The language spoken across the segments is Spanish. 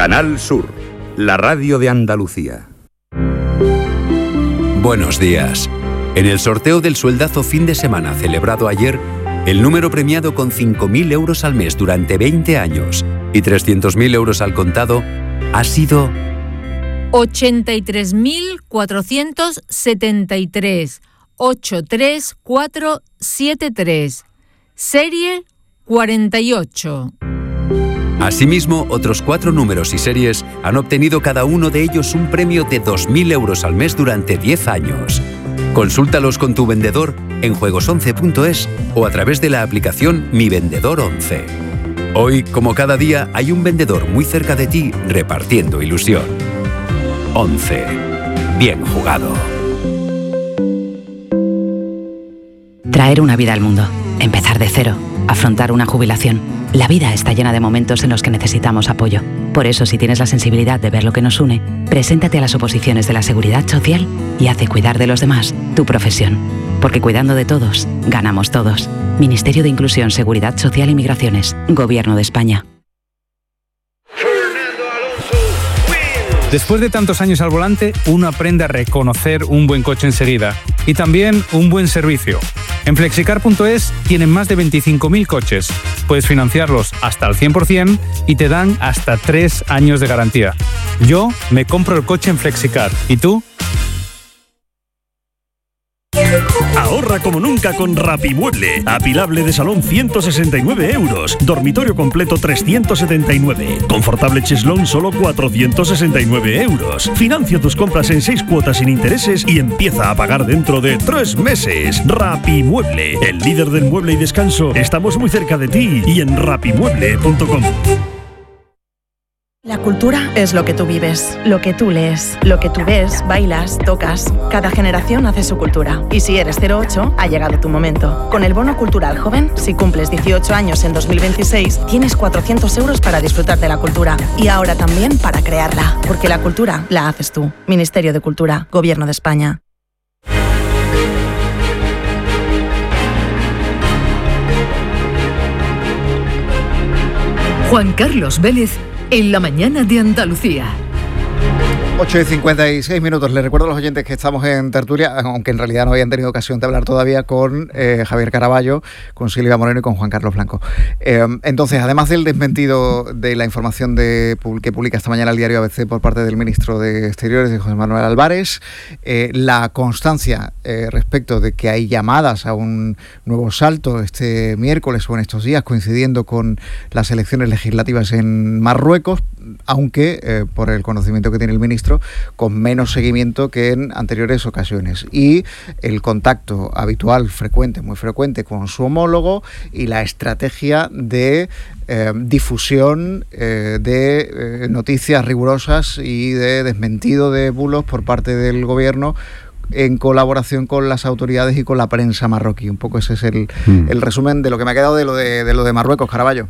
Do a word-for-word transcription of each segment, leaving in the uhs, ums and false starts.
Canal Sur, la radio de Andalucía. Buenos días. En el sorteo del sueldazo fin de semana celebrado ayer, el número premiado con cinco mil euros al mes durante veinte años y trescientos mil euros al contado ha sido ochenta y tres mil cuatrocientos setenta y tres, ocho tres cuatro siete tres, serie cuarenta y ocho. Asimismo, otros cuatro números y series han obtenido cada uno de ellos un premio de dos mil euros al mes durante diez años. Consúltalos con tu vendedor en juegos once punto es o a través de la aplicación Mi Vendedor once. Hoy, como cada día, hay un vendedor muy cerca de ti repartiendo ilusión. once. Bien jugado. Traer una vida al mundo, empezar de cero, afrontar una jubilación. La vida está llena de momentos en los que necesitamos apoyo. Por eso, si tienes la sensibilidad de ver lo que nos une, preséntate a las oposiciones de la Seguridad Social y haz de cuidar de los demás tu profesión. Porque cuidando de todos, ganamos todos. Ministerio de Inclusión, Seguridad Social y Migraciones. Gobierno de España. Después de tantos años al volante, uno aprende a reconocer un buen coche enseguida y también un buen servicio. En flexicar punto es tienen más de veinticinco mil coches. Puedes financiarlos hasta al cien por ciento y te dan hasta tres años de garantía. Yo me compro el coche en Flexicar. ¿Y tú? Ahorra como nunca con Rapimueble. Apilable de salón ciento sesenta y nueve euros. Dormitorio completo trescientos setenta y nueve. Confortable cheslón solo cuatrocientos sesenta y nueve euros. Financia tus compras en seis cuotas sin intereses y empieza a pagar dentro de tres meses. Rapimueble, el líder del mueble y descanso. Estamos muy cerca de ti y en rapimueble punto com. La cultura es lo que tú vives, lo que tú lees, lo que tú ves, bailas, tocas. Cada generación hace su cultura. Y si eres cero ocho, ha llegado tu momento. Con el Bono Cultural Joven, si cumples dieciocho años en dos mil veintiséis, tienes cuatrocientos euros para disfrutar de la cultura. Y ahora también para crearla. Porque la cultura la haces tú. Ministerio de Cultura, Gobierno de España. Juan Carlos Vélez en la mañana de Andalucía. ocho y cincuenta y seis minutos. Les recuerdo a los oyentes que estamos en tertulia, aunque en realidad no habían tenido ocasión de hablar todavía, con eh, Javier Caraballo, con Silvia Moreno y con Juan Carlos Blanco. Eh, entonces, además del desmentido de la información de, que publica esta mañana el diario A B C por parte del ministro de Exteriores, de José Manuel Álvarez, eh, la constancia eh, respecto de que hay llamadas a un nuevo salto este miércoles o en estos días, coincidiendo con las elecciones legislativas en Marruecos, aunque eh, por el conocimiento que tiene el ministro, con menos seguimiento que en anteriores ocasiones. Y el contacto habitual, frecuente, muy frecuente con su homólogo y la estrategia de eh, difusión eh, de eh, noticias rigurosas y de desmentido de bulos por parte del gobierno en colaboración con las autoridades y con la prensa marroquí. Un poco ese es el, mm. el resumen de lo que me ha quedado de lo de, de, lo de Marruecos, Caraballo.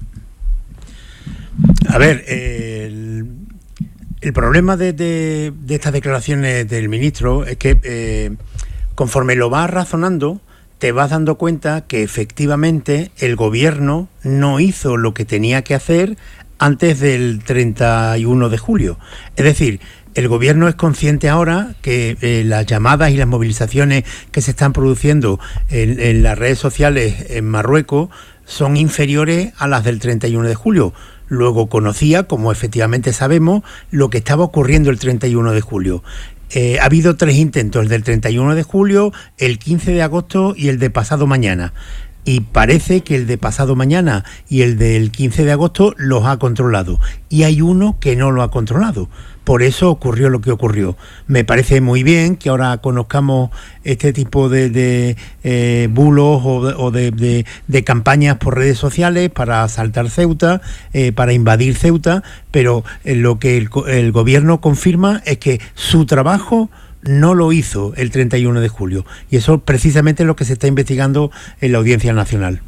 A ver, eh, el, el problema de, de, de estas declaraciones del ministro es que eh, conforme lo vas razonando, te vas dando cuenta que efectivamente el gobierno no hizo lo que tenía que hacer antes del treinta y uno de julio. Es decir, el gobierno es consciente ahora que eh, las llamadas y las movilizaciones que se están produciendo en, en las redes sociales en Marruecos son inferiores a las del treinta y uno de julio. Luego conocía, como efectivamente sabemos, lo que estaba ocurriendo el treinta y uno de julio. Eh, ha habido tres intentos, el del treinta y uno de julio, el quince de agosto y el de pasado mañana. Y parece que el de pasado mañana y el del quince de agosto los ha controlado. Y hay uno que no lo ha controlado. Por eso ocurrió lo que ocurrió. Me parece muy bien que ahora conozcamos este tipo de, de eh, bulos o, de, o de, de, de campañas por redes sociales para asaltar Ceuta, eh, para invadir Ceuta, pero eh, lo que el, el gobierno confirma es que su trabajo no lo hizo el treinta y uno de julio. Y eso precisamente es lo que se está investigando en la Audiencia Nacional.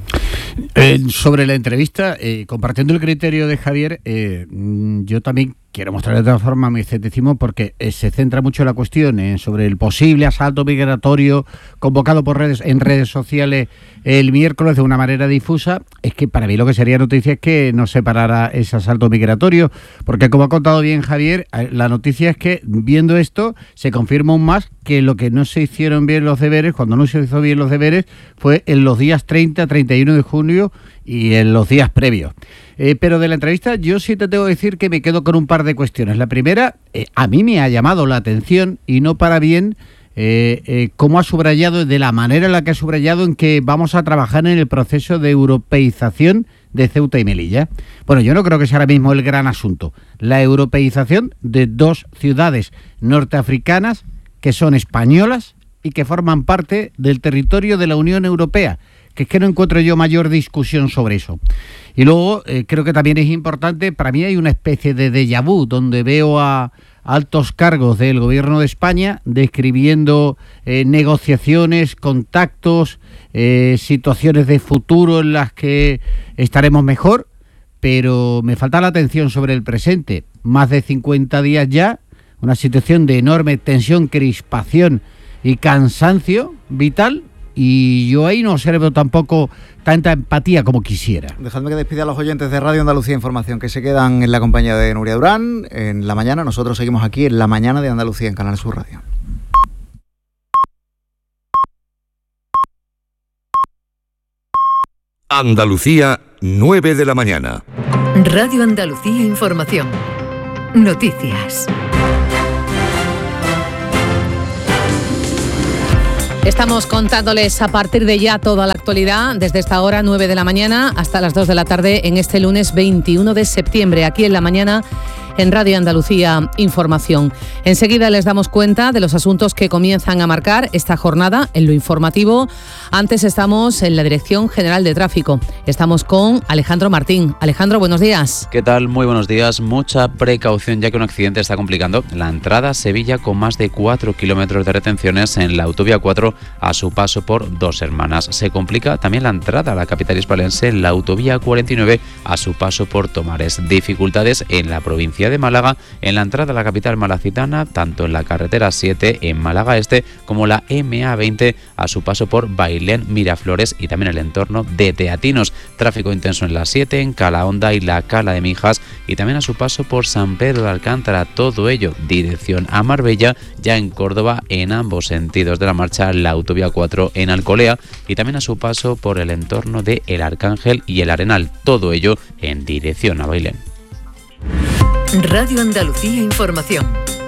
Eh, sobre la entrevista, eh, compartiendo el criterio de Javier, eh, yo también quiero mostrar de otra forma mi escepticismo porque eh, se centra mucho la cuestión eh, sobre el posible asalto migratorio convocado por redes en redes sociales el miércoles de una manera difusa. Es que para mí lo que sería noticia es que no se parara ese asalto migratorio, porque como ha contado bien Javier, la noticia es que viendo esto se confirma aún más que lo que no se hicieron bien los deberes, cuando no se hizo bien los deberes, fue en los días treinta, treinta y uno de junio y en los días previos. Eh, pero de la entrevista yo sí te tengo que decir que me quedo con un par de cuestiones. La primera, eh, a mí me ha llamado la atención, y no para bien, eh, eh, cómo ha subrayado, de la manera en la que ha subrayado, en que vamos a trabajar en el proceso de europeización de Ceuta y Melilla. Bueno, yo no creo que sea ahora mismo el gran asunto. La europeización de dos ciudades norteafricanas que son españolas y que forman parte del territorio de la Unión Europea, que es que no encuentro yo mayor discusión sobre eso. Y luego eh, creo que también es importante, para mí hay una especie de déjà vu, donde veo a altos cargos del gobierno de España describiendo eh, negociaciones, contactos, eh, situaciones de futuro en las que estaremos mejor, pero me falta la atención sobre el presente. Más de cincuenta días ya, una situación de enorme tensión, crispación y cansancio vital, y yo ahí no observo tampoco tanta empatía como quisiera. Dejadme que despida a los oyentes de Radio Andalucía Información, que se quedan en la compañía de Nuria Durán en la mañana. Nosotros seguimos aquí en la mañana de Andalucía en Canal Sur Radio. Andalucía, nueve de la mañana. Radio Andalucía Información. Noticias. Estamos contándoles a partir de ya toda la actualidad, desde esta hora, nueve de la mañana, hasta las dos de la tarde, en este lunes veintiuno de septiembre, aquí en la mañana, en Radio Andalucía Información. Enseguida les damos cuenta de los asuntos que comienzan a marcar esta jornada en lo informativo. Antes estamos en la Dirección General de Tráfico. Estamos con Alejandro Martín. Alejandro, buenos días. ¿Qué tal? Muy buenos días. Mucha precaución, ya que un accidente está complicando la entrada a Sevilla, con más de cuatro kilómetros de retenciones en la autovía cuatro a su paso por Dos Hermanas. Se complica también la entrada a la capital hispalense en la autovía cuarenta y nueve a su paso por Tomares. Dificultades en la provincia de Málaga en la entrada a la capital malacitana, tanto en la carretera siete en Málaga Este como la eme a veinte a su paso por Bailén, Miraflores y también el entorno de Teatinos. Tráfico intenso en la siete, en Calahonda y la Cala de Mijas, y también a su paso por San Pedro de Alcántara. Todo ello dirección a Marbella, ya en Córdoba en ambos sentidos de la marcha la autovía cuatro en Alcolea, y también a su paso por el entorno de El Arcángel y El Arenal. Todo ello en dirección a Bailén. Radio Andalucía Información.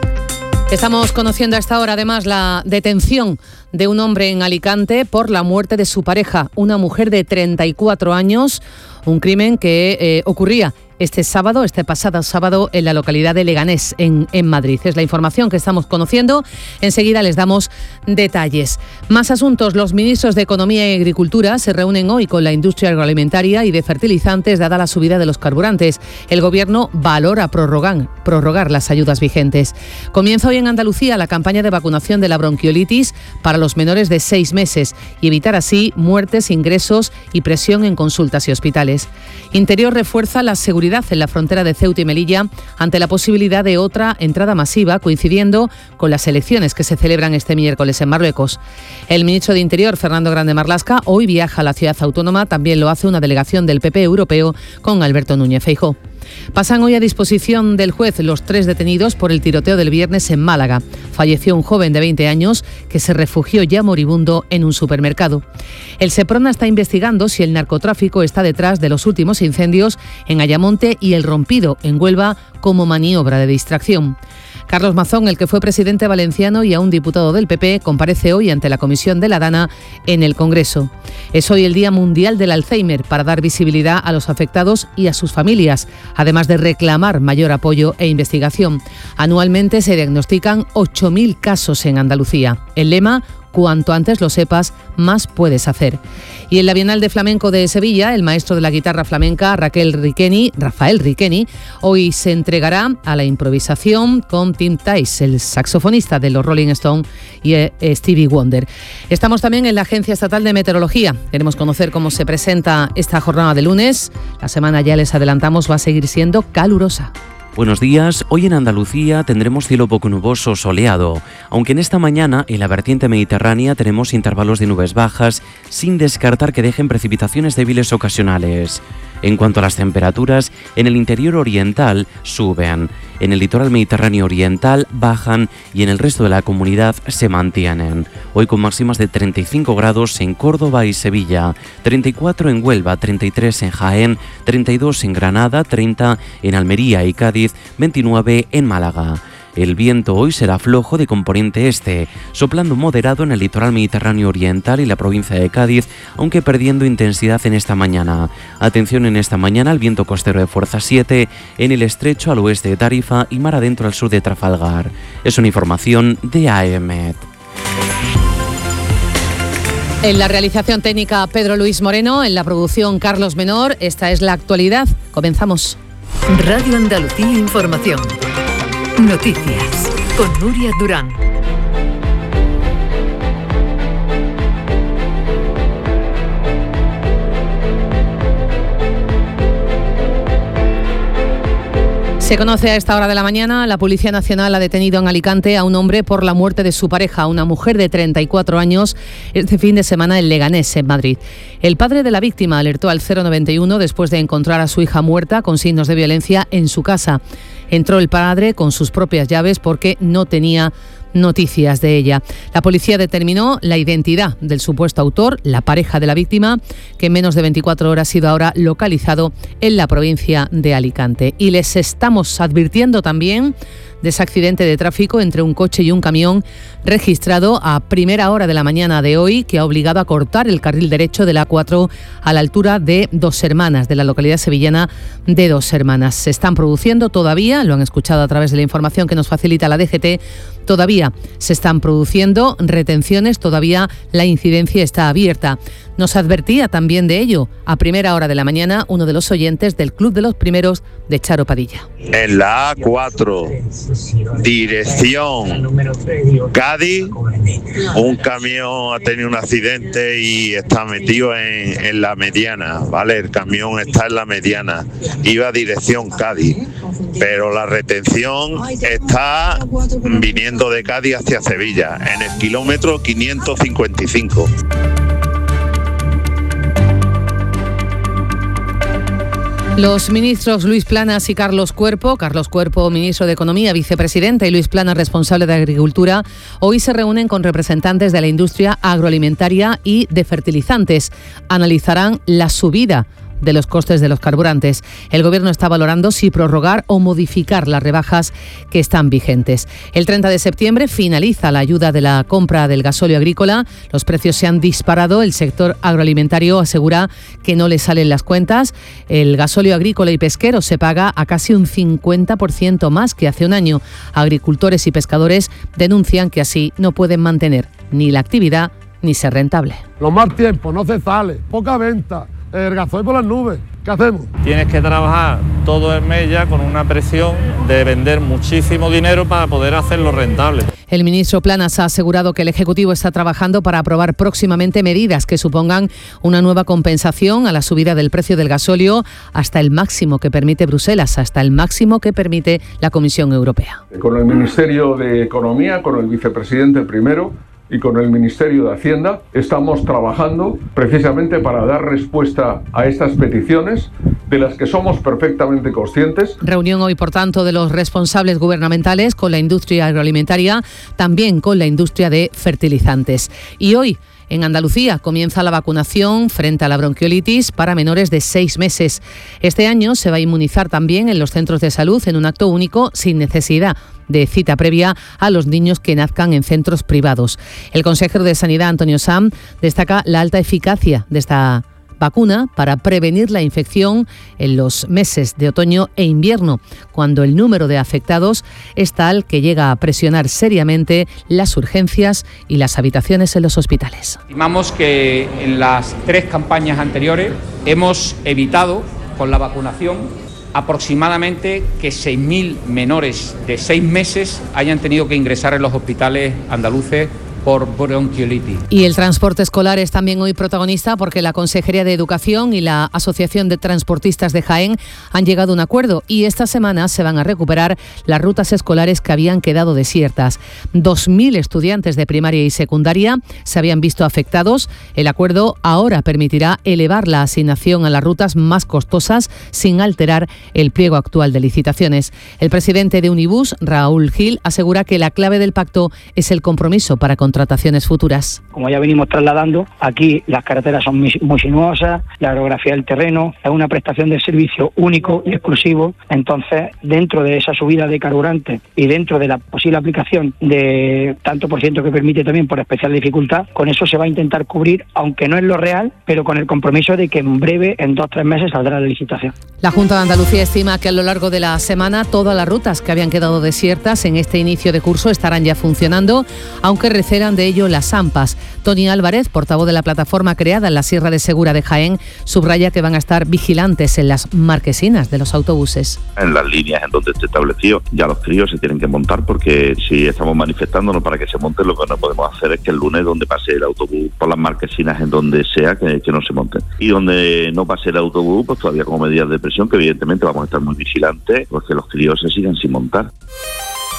Estamos conociendo a esta hora además la detención de un hombre en Alicante por la muerte de su pareja, una mujer de treinta y cuatro años, un crimen que eh, ocurría este sábado, este pasado sábado, en la localidad de Leganés, en, en Madrid. Es la información que estamos conociendo. Enseguida les damos detalles. Más asuntos. Los ministros de Economía y Agricultura se reúnen hoy con la industria agroalimentaria y de fertilizantes, dada la subida de los carburantes. El Gobierno valora prorrogar, prorrogar las ayudas vigentes. Comienza hoy en Andalucía la campaña de vacunación de la bronquiolitis para los menores de seis meses y evitar así muertes, ingresos y presión en consultas y hospitales. Interior refuerza la seguridad en la frontera de Ceuta y Melilla ante la posibilidad de otra entrada masiva, coincidiendo con las elecciones que se celebran este miércoles en Marruecos. El ministro de Interior, Fernando Grande Marlaska, hoy viaja a la ciudad autónoma. También lo hace una delegación del P P europeo con Alberto Núñez Feijóo. Pasan hoy a disposición del juez los tres detenidos por el tiroteo del viernes en Málaga. Falleció un joven de veinte años que se refugió ya moribundo en un supermercado. El Seprona está investigando si el narcotráfico está detrás de los últimos incendios en Ayamonte y El Rompido, en Huelva, como maniobra de distracción. Carlos Mazón, el que fue presidente valenciano y aún diputado del P P, comparece hoy ante la Comisión de la Dana en el Congreso. Es hoy el Día Mundial del Alzheimer, para dar visibilidad a los afectados y a sus familias, además de reclamar mayor apoyo e investigación. Anualmente se diagnostican ocho mil casos en Andalucía. El lema: cuanto antes lo sepas, más puedes hacer. Y en la Bienal de Flamenco de Sevilla, el maestro de la guitarra flamenca Raquel Riqueni, Rafael Riqueni, hoy se entregará a la improvisación con Tim Tice, el saxofonista de los Rolling Stones, y eh, Stevie Wonder. Estamos también en la Agencia Estatal de Meteorología. Queremos conocer cómo se presenta esta jornada de lunes. La semana, ya les adelantamos, va a seguir siendo calurosa. Buenos días, hoy en Andalucía tendremos cielo poco nuboso soleado, aunque en esta mañana en la vertiente mediterránea tenemos intervalos de nubes bajas, sin descartar que dejen precipitaciones débiles ocasionales. En cuanto a las temperaturas, en el interior oriental suben, en el litoral mediterráneo oriental bajan y en el resto de la comunidad se mantienen. Hoy con máximas de treinta y cinco grados en Córdoba y Sevilla, treinta y cuatro en Huelva, treinta y tres en Jaén, treinta y dos en Granada, treinta en Almería y Cádiz, veintinueve en Málaga. El viento hoy será flojo de componente este, soplando moderado en el litoral mediterráneo oriental y la provincia de Cádiz, aunque perdiendo intensidad en esta mañana. Atención en esta mañana al viento costero de fuerza siete en el estrecho al oeste de Tarifa y mar adentro al sur de Trafalgar. Es una información de A E M E T. En la realización técnica Pedro Luis Moreno, en la producción Carlos Menor, esta es la actualidad. Comenzamos. Radio Andalucía Información. Noticias con Nuria Durán. Se conoce a esta hora de la mañana, la Policía Nacional ha detenido en Alicante a un hombre por la muerte de su pareja, una mujer de treinta y cuatro años, este fin de semana en Leganés, en Madrid. El padre de la víctima alertó al cero noventa y uno después de encontrar a su hija muerta con signos de violencia en su casa. Entró el padre con sus propias llaves porque no tenía noticias de ella. La policía determinó la identidad del supuesto autor, la pareja de la víctima, que en menos de veinticuatro horas ha sido ahora localizado en la provincia de Alicante. Y les estamos advirtiendo también de ese accidente de tráfico entre un coche y un camión registrado a primera hora de la mañana de hoy, que ha obligado a cortar el carril derecho de la A cuatro a la altura de Dos Hermanas, de la localidad sevillana de Dos Hermanas. Se están produciendo todavía, lo han escuchado a través de la información que nos facilita la D G T, todavía se están produciendo retenciones, todavía la incidencia está abierta. Nos advertía también de ello a primera hora de la mañana uno de los oyentes del Club de los Primeros de Charo Padilla. En la A cuatro, dirección Cádiz, un camión ha tenido un accidente y está metido en, en la mediana, ¿vale? El camión está en la mediana, iba dirección Cádiz, pero la retención está viniendo de Cádiz hacia Sevilla, en el kilómetro quinientos cincuenta y cinco. Los ministros Luis Planas y Carlos Cuerpo, Carlos Cuerpo, ministro de Economía, vicepresidente, y Luis Planas, responsable de Agricultura, hoy se reúnen con representantes de la industria agroalimentaria y de fertilizantes. Analizarán la subida de los costes de los carburantes. El Gobierno está valorando si prorrogar o modificar las rebajas que están vigentes. El treinta de septiembre finaliza la ayuda de la compra del gasóleo agrícola. Los precios se han disparado. El sector agroalimentario asegura que no le salen las cuentas. El gasóleo agrícola y pesquero se paga a casi un cincuenta por ciento más que hace un año. Agricultores y pescadores denuncian que así no pueden mantener ni la actividad ni ser rentable. Los mal tiempos, no se sale, poca venta. El gasoil por las nubes. ¿Qué hacemos? Tienes que trabajar todo el mes ya con una presión de vender muchísimo dinero para poder hacerlo rentable. El ministro Planas ha asegurado que el Ejecutivo está trabajando para aprobar próximamente medidas que supongan una nueva compensación a la subida del precio del gasóleo hasta el máximo que permite Bruselas, hasta el máximo que permite la Comisión Europea. Con el Ministerio de Economía, con el vicepresidente primero, y con el Ministerio de Hacienda estamos trabajando precisamente para dar respuesta a estas peticiones de las que somos perfectamente conscientes. Reunión hoy, por tanto, de los responsables gubernamentales con la industria agroalimentaria, también con la industria de fertilizantes. Y hoy, en Andalucía, comienza la vacunación frente a la bronquiolitis para menores de seis meses. Este año se va a inmunizar también en los centros de salud en un acto único sin necesidad de cita previa a los niños que nazcan en centros privados. El consejero de Sanidad, Antonio Sam, destaca la alta eficacia de esta vacuna para prevenir la infección en los meses de otoño e invierno, cuando el número de afectados es tal que llega a presionar seriamente las urgencias y las habitaciones en los hospitales. Estimamos que en las tres campañas anteriores hemos evitado con la vacunación aproximadamente que seis mil menores de seis meses hayan tenido que ingresar en los hospitales andaluces por bronquiolitis. Y el transporte escolar es también hoy protagonista porque la Consejería de Educación y la Asociación de Transportistas de Jaén han llegado a un acuerdo y esta semana se van a recuperar las rutas escolares que habían quedado desiertas. dos mil estudiantes de primaria y secundaria se habían visto afectados. El acuerdo ahora permitirá elevar la asignación a las rutas más costosas sin alterar el pliego actual de licitaciones. El presidente de Unibus, Raúl Gil, asegura que la clave del pacto es el compromiso para contrataciones futuras. Como ya venimos trasladando, aquí las carreteras son muy, muy sinuosas, la orografía del terreno, es una prestación de servicio único y exclusivo. Entonces, dentro de esa subida de carburante y dentro de la posible aplicación de tanto por ciento que permite también por especial dificultad, con eso se va a intentar cubrir, aunque no es lo real, pero con el compromiso de que en breve, en dos o tres meses, saldrá la licitación. La Junta de Andalucía estima que a lo largo de la semana todas las rutas que habían quedado desiertas en este inicio de curso estarán ya funcionando, aunque recelan de ello las AMPAs. Tony Álvarez, portavoz de la plataforma creada en la Sierra de Segura de Jaén, subraya que van a estar vigilantes en las marquesinas de los autobuses. En las líneas en donde esté establecido, ya los críos se tienen que montar, porque si estamos manifestándonos para que se monten, lo que no podemos hacer es que el lunes, donde pase el autobús por las marquesinas, en donde sea, que, que no se monten. Y donde no pase el autobús, pues todavía como medidas de presión, que evidentemente vamos a estar muy vigilantes, pues que los críos se sigan sin montar.